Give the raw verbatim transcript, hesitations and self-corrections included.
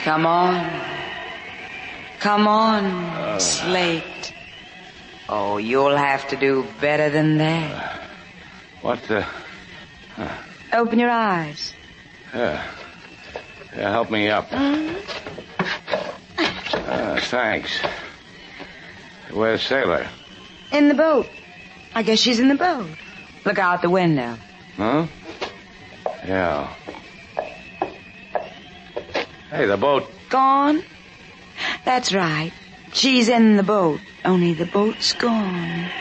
Come on. Come on, uh, Slate. Oh, you'll have to do better than that. Uh, what the... Huh. Open your eyes. Yeah. Yeah, help me up. Mm-hmm. Uh, thanks. Where's Sailor? In the boat. I guess she's in the boat. Look out the window. Huh? Yeah. Hey, the boat... Gone? That's right. She's in the boat, only the boat's gone.